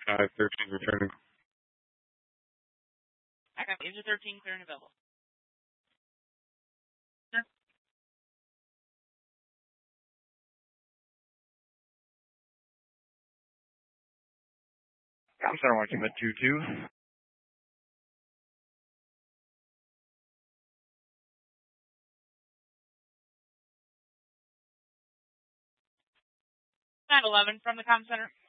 513 returning. I got Asia 13 clear and available. I'm sorry, watching at 2-2. 911 from the comm center.